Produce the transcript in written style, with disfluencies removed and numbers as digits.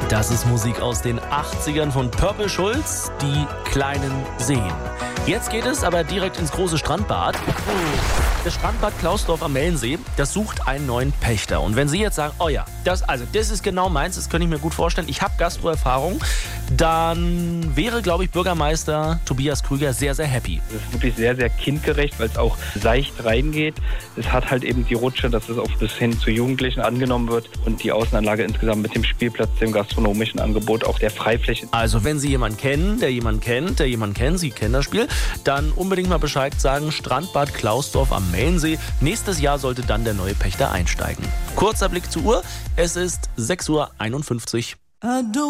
Das ist Musik aus den 80ern von Purple Schulz, die kleinen Seen. Jetzt geht es aber direkt ins große Strandbad. Das Strandbad Klausdorf am Mellensee, das sucht einen neuen Pächter. Und wenn Sie jetzt sagen, oh ja, das ist genau meins, das könnte ich mir gut vorstellen, ich habe Gastroerfahrung, dann wäre, glaube ich, Bürgermeister Tobias Krüger sehr, sehr happy. Es ist wirklich sehr, sehr kindgerecht, weil es auch seicht reingeht. Es hat halt eben die Rutsche, dass es auch bis hin zu Jugendlichen angenommen wird und die Außenanlage insgesamt mit dem Spielplatz, dem gastronomischen Angebot, auch der Freifläche. Also wenn Sie jemanden kennen, Sie kennen das Spiel, dann unbedingt mal Bescheid sagen, Strandbad Klausdorf am Mellensee. Nächstes Jahr sollte dann der neue Pächter einsteigen. Kurzer Blick zur Uhr, es ist 6:51 Uhr.